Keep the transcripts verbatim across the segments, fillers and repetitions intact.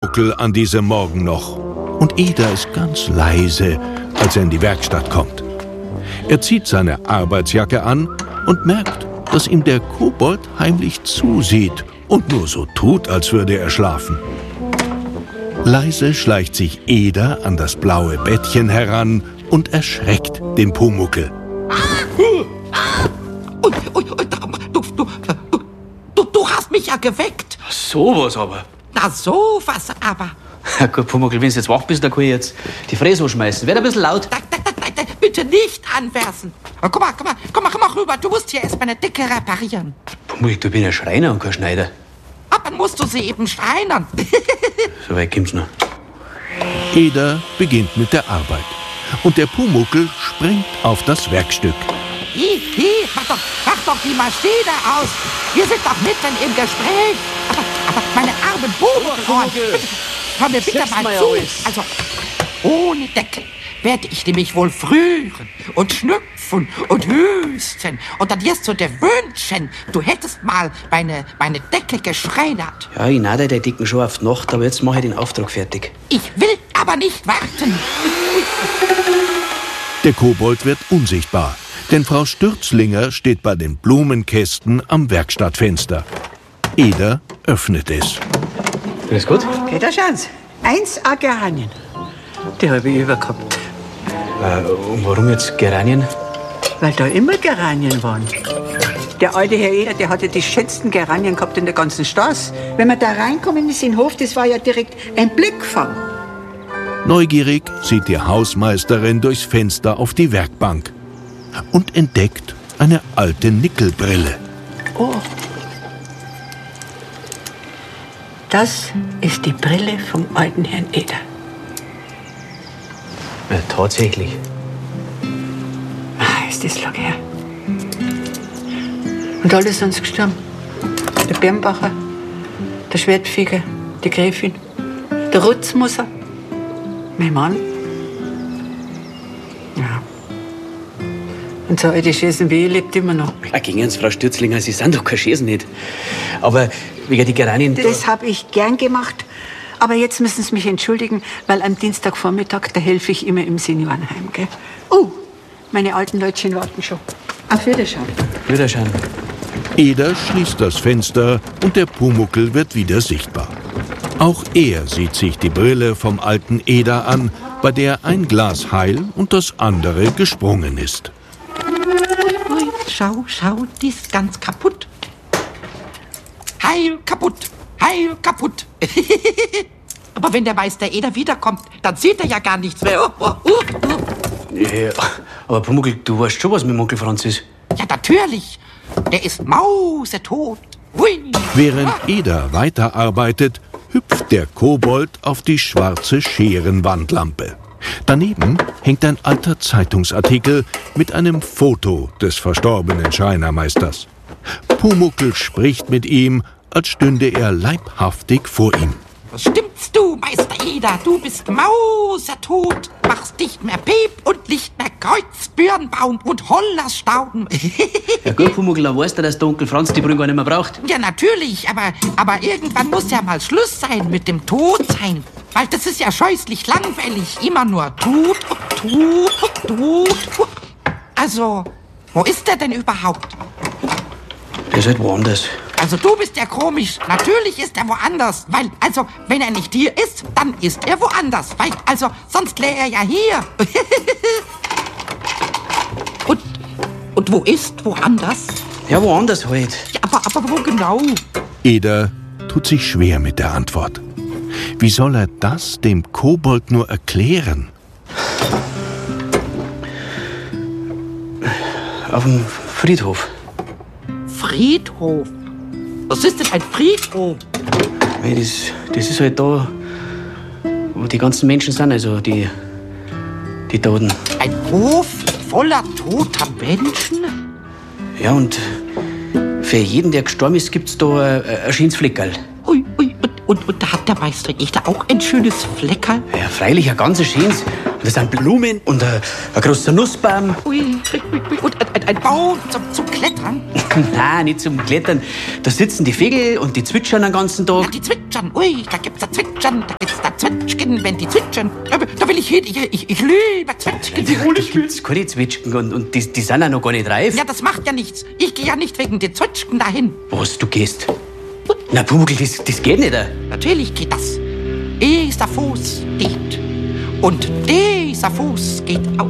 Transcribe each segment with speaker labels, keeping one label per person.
Speaker 1: Pumuckl an diesem Morgen noch. Und Eder ist ganz leise, als er in die Werkstatt kommt. Er zieht seine Arbeitsjacke an und merkt, dass ihm der Kobold heimlich zusieht und nur so tut, als würde er schlafen. Leise schleicht sich Eder an das blaue Bettchen heran und erschreckt den Pumuckl.
Speaker 2: Ui, ui, ui, du, du, du, du hast mich ja geweckt.
Speaker 3: So was aber.
Speaker 2: Na, so was aber.
Speaker 3: Ja, gut, Pumuckl, wenn du jetzt wach bist, dann kann ich jetzt die Fräse anschmeißen. Wird ein bisschen laut.
Speaker 2: Da, da, da, da, bitte nicht anwerfen. Komm mal, komm mal, komm mal, komm mal rüber. Du musst hier erst meine Decke reparieren.
Speaker 3: Pumuckl, du bist ja Schreiner und kein Schneider.
Speaker 2: Aber dann musst du sie eben schreinern.
Speaker 3: So weit kommt's noch.
Speaker 1: Eder beginnt mit der Arbeit. Und der Pumuckl springt auf das Werkstück.
Speaker 2: Hi, hi, mach doch, mach doch die Maschine aus. Wir sind doch mitten im Gespräch. Aber, aber meine armen Pumuckl, hör mir bitte mal zu. Also, ohne Decke werde ich nämlich wohl frühren und schnüpfen und hüsten. Und dann wirst du dir wünschen, du hättest mal meine, meine Decke geschreinert.
Speaker 3: Ja, ich nade die Dicken schon auf die Nacht, aber jetzt mache ich den Auftrag fertig.
Speaker 2: Ich will aber nicht warten.
Speaker 1: Der Kobold wird unsichtbar, denn Frau Stürzlinger steht bei den Blumenkästen am Werkstattfenster. Eder öffnet es.
Speaker 3: Alles gut?
Speaker 4: Geht das schon? Eins a Geranien. Die habe ich übergehabt.
Speaker 3: Äh, und warum jetzt Geranien?
Speaker 4: Weil da immer Geranien waren. Der alte Herr Eder, der hatte die schönsten Geranien gehabt in der ganzen Straße. Wenn man da reinkommen ist in den Hof, das war ja direkt ein Blickfang.
Speaker 1: Neugierig sieht die Hausmeisterin durchs Fenster auf die Werkbank und entdeckt eine alte Nickelbrille.
Speaker 4: Oh. Das ist die Brille vom alten Herrn Eder.
Speaker 3: Ja, tatsächlich.
Speaker 4: Ah, ist das lang her. Und alle sind sie gestorben. Der Birnbacher, der Schwertfeger, die Gräfin, der Rutzmusser, mein Mann. Ja. Und so alte Schäsen wie ich lebt immer noch.
Speaker 3: Ja, gegen uns, Frau Stürzlinger, Sie sind doch kein Schäsen nicht. Aber wegen die Geranien...
Speaker 4: Das habe ich gern gemacht. Aber jetzt müssen Sie mich entschuldigen, weil am Dienstagvormittag, da helfe ich immer im Seniorenheim, gell? Oh, meine alten Leutchen warten schon. Auf Wiederschauen.
Speaker 3: Wiederschauen.
Speaker 1: Eder schließt das Fenster und der Pumuckl wird wieder sichtbar. Auch er sieht sich die Brille vom alten Eder an, bei der ein Glas heil und das andere gesprungen ist.
Speaker 2: Ui, ui, schau, schau, die ist ganz kaputt. Heil kaputt, heil kaputt. Aber wenn der Meister Eder wiederkommt, dann sieht er ja gar nichts mehr. Oh, oh, oh, oh.
Speaker 3: Ja, aber Pumuckl, du weißt schon, was mit dem Onkel Franz ist.
Speaker 2: Ja, natürlich. Der ist mausetot. Hui.
Speaker 1: Während Eder weiterarbeitet, hüpft der Kobold auf die schwarze Scherenwandlampe. Daneben hängt ein alter Zeitungsartikel mit einem Foto des verstorbenen Schreinermeisters. Pumuckl spricht mit ihm, als stünde er leibhaftig vor ihm.
Speaker 2: Was stimmst du, Meister Eder? Du bist mausetot, machst nicht mehr Piep und nicht mehr Kreuz, Birnbaum und Hollerstauden.
Speaker 3: Ja gut, Pumuckl, dann weißt du, dass der Onkel Franz die Brille gar nicht mehr braucht.
Speaker 2: Ja, natürlich, aber, aber irgendwann muss ja mal Schluss sein mit dem Todsein. Weil das ist ja scheußlich langweilig. Immer nur tut und tut und tut. Also, wo ist der denn überhaupt?
Speaker 3: Der ist halt woanders.
Speaker 2: Also du bist ja komisch. Natürlich ist er woanders. Weil, also, wenn er nicht hier ist, dann ist er woanders. Weil, also, sonst wäre er ja hier. und, und wo ist woanders?
Speaker 3: Ja, woanders halt.
Speaker 2: Ja, aber, aber wo genau?
Speaker 1: Eder tut sich schwer mit der Antwort. Wie soll er das dem Kobold nur erklären?
Speaker 3: Auf dem Friedhof.
Speaker 2: Friedhof? Was ist denn ein Friedhof?
Speaker 3: Ja, das, das ist halt da, wo die ganzen Menschen sind, also die, die Toten.
Speaker 2: Ein Hof voller toter Menschen?
Speaker 3: Ja, und für jeden, der gestorben ist, gibt's da ein, ein schönes Fleckerl.
Speaker 2: Ui, ui, und, und, und da hat der Meister Eder auch ein schönes Fleckerl?
Speaker 3: Ja, freilich, ein ganz schönes. Und da sind Blumen und ein, ein großer Nussbaum.
Speaker 2: Ui, ui, ui, und ein, ein, ein Baum zum, zum Klettern?
Speaker 3: Nein, nicht zum Klettern. Da sitzen die Vögel und die zwitschern den ganzen
Speaker 2: Ja,
Speaker 3: Tag.
Speaker 2: die zwitschern. Ui, da gibt's ein Zwitschern, da Zwetschgen, wenn die zwitschern. Aber da will ich hin. Ich, ich, ich liebe Zwetschgen.
Speaker 3: Die Rolle gibt's keine Zwetschgen und, und die, die sind ja noch gar nicht reif.
Speaker 2: Ja, das macht ja nichts. Ich gehe ja nicht wegen den Zwetschgen dahin.
Speaker 3: Was, du gehst? Na, Pumuckl, das, das geht nicht.
Speaker 2: Natürlich geht das. Dieser Fuß geht. Und dieser Fuß geht auch.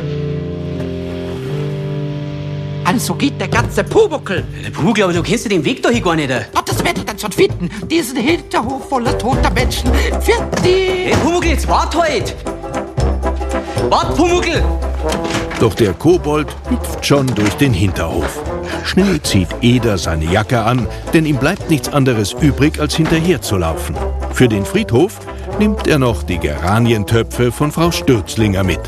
Speaker 2: Also geht der ganze Pumuckl.
Speaker 3: Der Pumuckl, aber du kennst ja den Weg dahin gar nicht.
Speaker 2: Oh, das werde ich dann schon finden. Diesen Hinterhof voller toter Menschen. Für die...
Speaker 3: Hey, Pumuckl, jetzt wart halt! Wart, Pumuckl!
Speaker 1: Doch der Kobold hüpft schon durch den Hinterhof. Schnell zieht Eder seine Jacke an, denn ihm bleibt nichts anderes übrig, als hinterherzulaufen. Für den Friedhof nimmt er noch die Geranientöpfe von Frau Stürzlinger mit.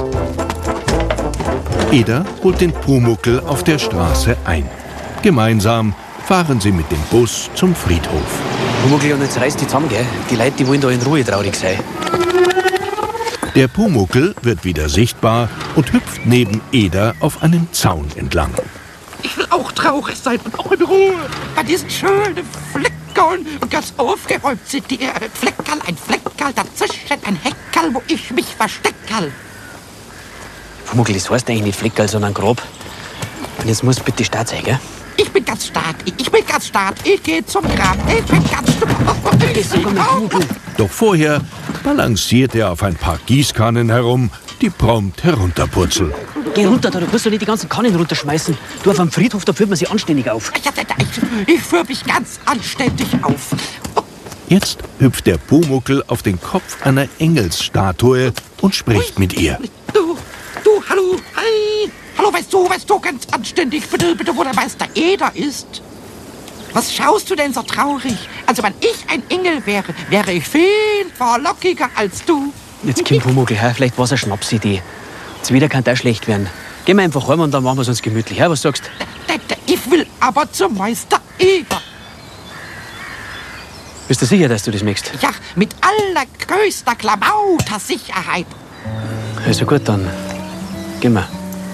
Speaker 1: Eder holt den Pumuckl auf der Straße ein. Gemeinsam fahren sie mit dem Bus zum Friedhof.
Speaker 3: Pumuckl, und jetzt reißt die zusammen, gell? Die Leute, die wollen da in Ruhe traurig sein.
Speaker 1: Der Pumuckl wird wieder sichtbar und hüpft neben Eder auf einen Zaun entlang.
Speaker 2: Ich will auch traurig sein und auch in Ruhe. Bei diesen schönen Fleckerln und ganz aufgeräumt sind die. Äh, Fleckerl, ein Fleckerl, dazwischen ein Heckerl, wo ich mich versteckerl.
Speaker 3: Pumuckl, das heißt eigentlich nicht Fleckerl, sondern Grab. Und jetzt musst du bitte stark sein, gell?
Speaker 2: Ich bin ganz stark, ich, ich bin ganz stark. Ich gehe zum Grab, ich bin ganz stark.
Speaker 1: Doch vorher balanciert er auf ein paar Gießkannen herum, die prompt herunterpurzeln.
Speaker 3: Geh runter, da, du musst doch nicht die ganzen Kannen runterschmeißen. Du, auf dem Friedhof, da führt man sich anständig auf.
Speaker 2: Ich, ich führe mich ganz anständig auf.
Speaker 1: Jetzt hüpft der Pumuckl auf den Kopf einer Engelsstatue und spricht mit ihr.
Speaker 2: Du, du, hallo, hi. Hallo, weißt du, weißt du, ganz anständig, bitte, bitte, wo der Meister Eder ist? Was schaust du denn so traurig? Also, wenn ich ein Engel wäre, wäre ich viel vorlockiger als du.
Speaker 3: Jetzt kommt Pumuckl, vielleicht war es eine Schnapsidee. Jetzt wieder kann das schlecht werden. Gehen wir einfach heim und dann machen wir es uns gemütlich. Ja, was sagst du?
Speaker 2: Ich will aber zum Meister Eder.
Speaker 3: Bist du sicher, dass du das möchtest?
Speaker 2: Ja, mit allergrößter Klamauter Sicherheit.
Speaker 3: Also gut, dann gehen wir.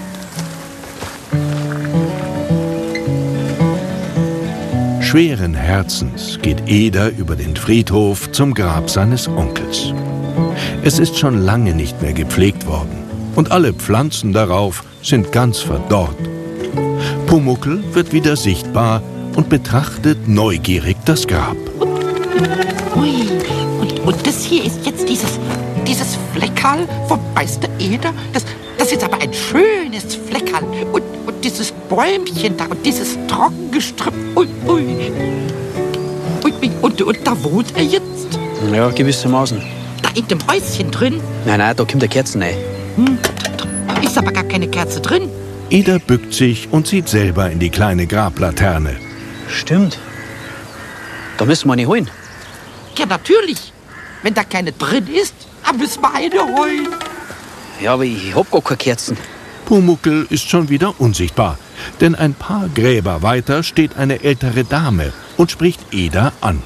Speaker 1: Schweren Herzens geht Eder über den Friedhof zum Grab seines Onkels. Es ist schon lange nicht mehr gepflegt worden und alle Pflanzen darauf sind ganz verdorrt. Pumuckl wird wieder sichtbar und betrachtet neugierig das Grab.
Speaker 2: Ui, und, und das hier ist jetzt dieses, dieses Fleckerl vom Meister Eder. Das, das ist aber ein schönes Fleckerl. Und, und dieses Bäumchen da und dieses Trockengestrüpp. Ui, ui. Ui, und, und da wohnt er jetzt?
Speaker 3: Ja, gewissermaßen.
Speaker 2: Da in dem Häuschen drin?
Speaker 3: Nein, nein, da kommt der Kerzen rein.
Speaker 2: Hm, da ist aber gar keine Kerze drin.
Speaker 1: Eder bückt sich und sieht selber in die kleine Grablaterne.
Speaker 3: Stimmt. Da müssen wir eine holen.
Speaker 2: Ja, natürlich. Wenn da keine drin ist, dann müssen wir eine holen.
Speaker 3: Ja, aber ich hab gar keine Kerzen.
Speaker 1: Pumuckl ist schon wieder unsichtbar, denn ein paar Gräber weiter steht eine ältere Dame und spricht Eder an.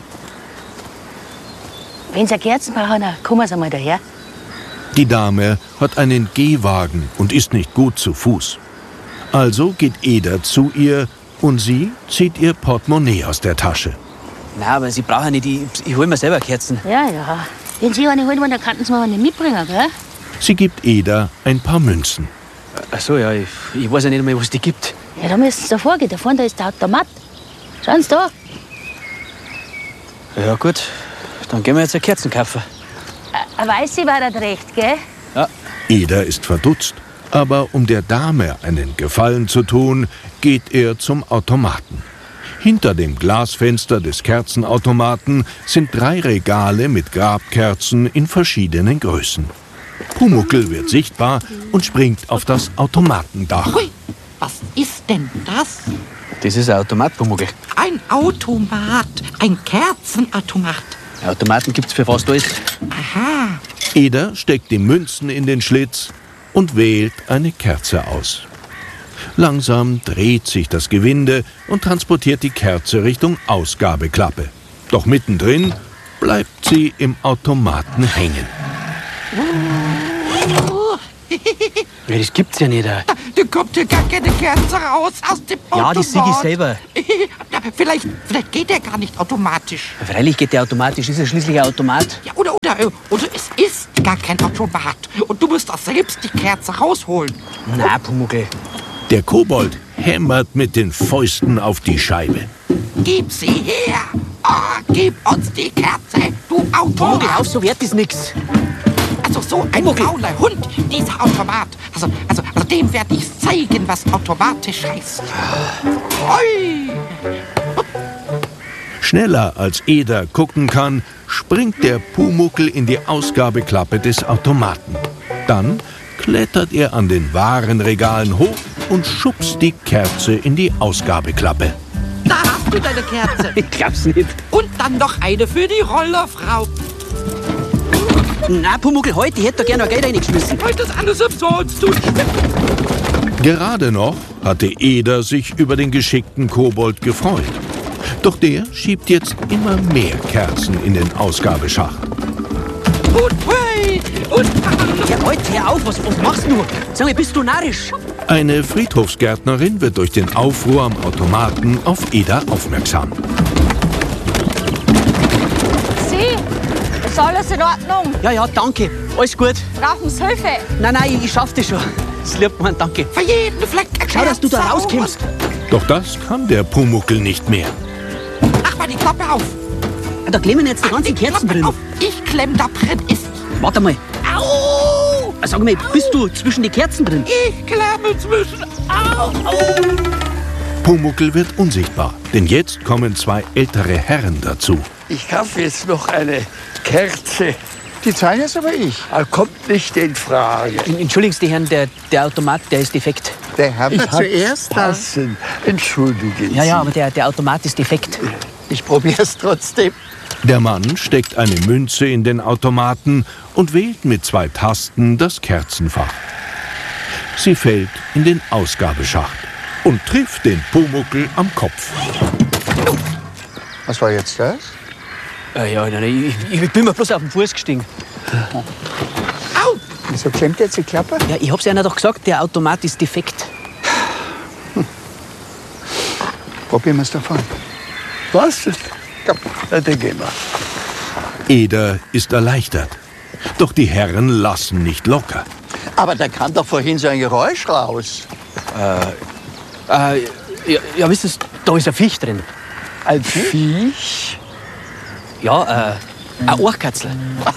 Speaker 5: Wenn Sie Kerzen brauchen, dann kommen Sie mal daher.
Speaker 1: Die Dame hat einen Gehwagen und ist nicht gut zu Fuß. Also geht Eder zu ihr und sie zieht ihr Portemonnaie aus der Tasche.
Speaker 3: Nein, aber Sie brauchen nicht, ich, ich hol mir selber Kerzen.
Speaker 5: Ja, ja. Wenn Sie eine holen wollen, dann könnten Sie mir eine mitbringen, gell?
Speaker 1: Sie gibt Eder ein paar Münzen.
Speaker 3: Ach so, ja, ich, ich weiß ja nicht mehr, was die gibt.
Speaker 5: Ja, da müssen Sie davor gehen. Da vorne da ist der Automat. Schauen Sie da.
Speaker 3: Ja, gut. Dann gehen wir jetzt eine Kerzen kaufen.
Speaker 5: Eine weiße war das recht, gell?
Speaker 3: Ja.
Speaker 1: Eder ist verdutzt, aber um der Dame einen Gefallen zu tun, geht er zum Automaten. Hinter dem Glasfenster des Kerzenautomaten sind drei Regale mit Grabkerzen in verschiedenen Größen. Pumuckl wird sichtbar und springt auf das Automatendach.
Speaker 2: Ui, was ist denn das?
Speaker 3: Das ist ein Automat, Pumuckl.
Speaker 2: Ein Automat, ein Kerzenautomat.
Speaker 3: Automaten gibt's für was da ist.
Speaker 2: Aha.
Speaker 1: Eder steckt die Münzen in den Schlitz und wählt eine Kerze aus. Langsam dreht sich das Gewinde und transportiert die Kerze Richtung Ausgabeklappe. Doch mittendrin bleibt sie im Automaten hängen.
Speaker 3: Ja, das gibt's ja nicht.
Speaker 2: Da, da kommt ja gar keine Kerze raus aus dem Automat.
Speaker 3: Ja, das sehe ich selber.
Speaker 2: Ja, vielleicht, vielleicht geht der gar nicht automatisch.
Speaker 3: Ja, freilich geht der automatisch, ist ja schließlich ein Automat.
Speaker 2: Ja, oder, oder, oder es ist gar kein Automat. Und du musst auch selbst die Kerze rausholen.
Speaker 3: Na, Pumuckl.
Speaker 1: Der Kobold hämmert mit den Fäusten auf die Scheibe.
Speaker 2: Gib sie her. Oh, gib uns die Kerze, du
Speaker 3: Pumuckl,
Speaker 2: Automat.
Speaker 3: auf, so wert ist nix.
Speaker 2: Also so ein fauler Hund, dieser Automat. Also, also, also dem werde ich zeigen, was automatisch heißt. Oi.
Speaker 1: Schneller als Eder gucken kann, springt der Pumuckl in die Ausgabeklappe des Automaten. Dann klettert er an den Warenregalen hoch und schubst die Kerze in die Ausgabeklappe.
Speaker 2: Da hast du deine Kerze.
Speaker 3: Ich glaub's nicht.
Speaker 2: Und dann noch eine für die Rollerfrau.
Speaker 3: Na, Pumuckl, heute, ich hätte da gerne noch Geld reingeschmissen.
Speaker 2: Heute ist alles umsonst, du Schnipp.
Speaker 1: Gerade noch hatte Eder sich über den geschickten Kobold gefreut. Doch der schiebt jetzt immer mehr Kerzen in den Ausgabeschacht.
Speaker 2: Und hey, und
Speaker 3: Ja, heute, hör auf, was, was machst du? Sag mal, bist du narrisch?
Speaker 1: Eine Friedhofsgärtnerin wird durch den Aufruhr am Automaten auf Eder aufmerksam.
Speaker 5: Sie, ist alles in Ordnung?
Speaker 3: Ja, ja, danke. Alles gut.
Speaker 5: Brauchen Sie Hilfe?
Speaker 3: Nein, nein, ich, ich schaff das schon. Das liebt man, danke.
Speaker 2: für jeden Fleck eine
Speaker 3: Schau, dass du da
Speaker 2: Kerze
Speaker 3: rauskommst.
Speaker 1: Doch das kann der Pumuckl nicht mehr.
Speaker 2: Mach mal die Klappe auf.
Speaker 3: Da klemmen jetzt die ganzen
Speaker 2: Die
Speaker 3: Kerzen
Speaker 2: Klappe
Speaker 3: drin.
Speaker 2: auf. Ich klemm da drin ist.
Speaker 3: Warte mal.
Speaker 2: Au!
Speaker 3: Sag mal, bist du zwischen die Kerzen drin?
Speaker 2: Ich klemme zwischen. Au! Au!
Speaker 1: Pumuckl wird unsichtbar, denn jetzt kommen zwei ältere Herren dazu.
Speaker 6: Ich kaufe jetzt noch eine Kerze.
Speaker 7: Die zahlen jetzt aber ich.
Speaker 6: Ah, kommt nicht in Frage.
Speaker 3: Entschuldigen Sie, Herrn, der, der Automat, der ist defekt.
Speaker 7: Der Herr
Speaker 6: Ich
Speaker 7: war
Speaker 6: hab
Speaker 7: zuerst da.
Speaker 6: passen. Entschuldigen
Speaker 3: Ja, ja,
Speaker 6: Sie.
Speaker 3: aber der, der Automat ist defekt.
Speaker 7: Ich probier's trotzdem.
Speaker 1: Der Mann steckt eine Münze in den Automaten und wählt mit zwei Tasten das Kerzenfach. Sie fällt in den Ausgabeschacht und trifft den Pumuckl am Kopf.
Speaker 7: Was war jetzt das?
Speaker 3: Äh, ja, nein, ich, ich bin mir bloß auf den Fuß gestiegen.
Speaker 7: Wieso klemmt jetzt die Klappe?
Speaker 3: Ja, ich hab's Ihnen doch gesagt, der Automat ist defekt.
Speaker 7: Probieren wir es davon.
Speaker 6: Was?
Speaker 7: Komm.
Speaker 6: Na, dann gehen wir.
Speaker 1: Eder ist erleichtert. Doch die Herren lassen nicht locker.
Speaker 7: Aber da kam doch vorhin so ein Geräusch raus.
Speaker 3: Äh, ja, ja, wisst ihr, da ist ein Viech drin.
Speaker 6: Ein Viech?
Speaker 3: Ja, äh, ein Ohrkatzel.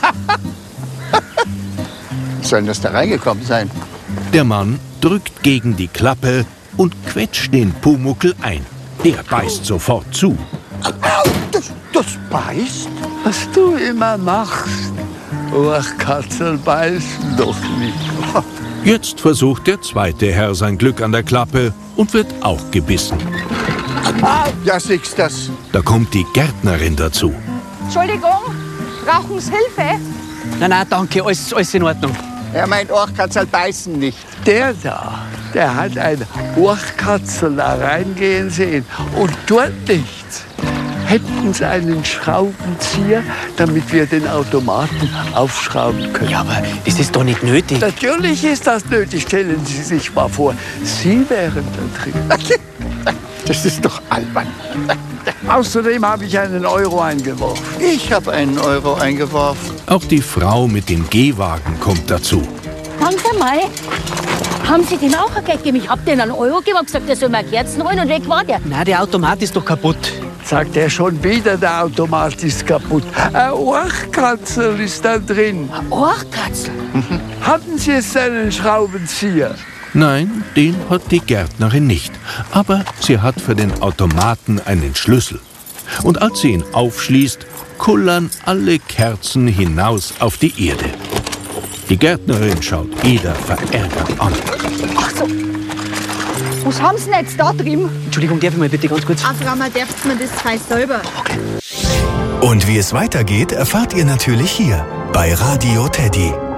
Speaker 7: Soll das da reingekommen sein?
Speaker 1: Der Mann drückt gegen die Klappe und quetscht den Pumuckl ein. Der beißt sofort zu.
Speaker 7: Das, das beißt?
Speaker 6: Was du immer machst. Ohrkatzel beißen doch nicht.
Speaker 1: Jetzt versucht der zweite Herr sein Glück an der Klappe und wird auch gebissen.
Speaker 7: Ja, siehst das.
Speaker 1: Da kommt die Gärtnerin dazu.
Speaker 5: Entschuldigung, brauchen Sie Hilfe?
Speaker 3: Nein, nein, danke, alles, alles in Ordnung.
Speaker 7: Er meint, Ohrkatzel beißen nicht.
Speaker 6: Der da, der hat ein Ohrkatzel da reingehen sehen. Und dort nichts. Hätten Sie einen Schraubenzieher, damit wir den Automaten aufschrauben können?
Speaker 3: Ja, aber das ist doch nicht nötig.
Speaker 6: Natürlich ist das nötig. Stellen Sie sich mal vor, Sie wären da drin.
Speaker 7: Das ist doch albern.
Speaker 6: Außerdem habe ich einen Euro eingeworfen.
Speaker 7: Ich habe einen Euro eingeworfen.
Speaker 1: Auch die Frau mit dem Gehwagen kommt dazu.
Speaker 5: Danke mal. Haben Sie dem auch ein Geld gegeben? Ich hab denen einen Euro gegeben und gesagt, der soll mir Kerzen holen und weg war der.
Speaker 3: Nein, der Automat ist doch kaputt.
Speaker 6: Sagt er schon wieder, der Automat ist kaputt. Ein Ohrkatzel ist da drin.
Speaker 5: Ein Ohrkatzel?
Speaker 6: Hatten Sie jetzt einen Schraubenzieher?
Speaker 1: Nein, den hat die Gärtnerin nicht. Aber sie hat für den Automaten einen Schlüssel. Und als sie ihn aufschließt, kullern alle Kerzen hinaus auf die Erde. Die Gärtnerin schaut Eder verärgert an.
Speaker 5: Ach so. Was haben Sie denn jetzt da drin?
Speaker 3: Entschuldigung, darf ich mal bitte ganz kurz?
Speaker 8: Auf einmal darfst du mir das zwei selber.
Speaker 9: Und wie es weitergeht, erfahrt ihr natürlich hier bei Radio Teddy.